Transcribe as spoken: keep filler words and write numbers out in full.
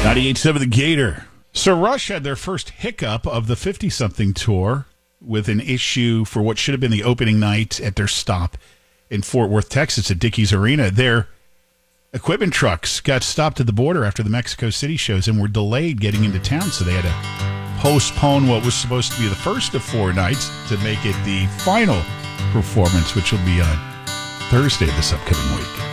ninety-eight point seven The Gator. So Rush had their first hiccup of the fifty-something tour with an issue for what should have been the opening night at their stop in Fort Worth, Texas at Dickies Arena. Their equipment trucks got stopped at the border after the Mexico City shows and were delayed getting into town, so they had to postpone what was supposed to be the first of four nights to make it the final performance, which will be on Thursday this upcoming week.